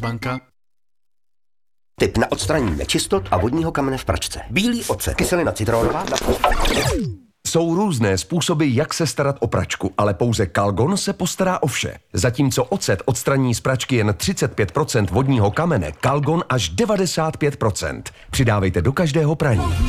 Komercbanka. Tip na odstranění nečistot a vodního kamene v pračce. Bílý ocet, kyselina citronová. Jsou různé způsoby, jak se starat o pračku, ale pouze Calgon se postará o vše. Zatímco ocet odstraní z pračky jen 35% vodního kamene, Calgon až 95%. Přidávejte do každého praní.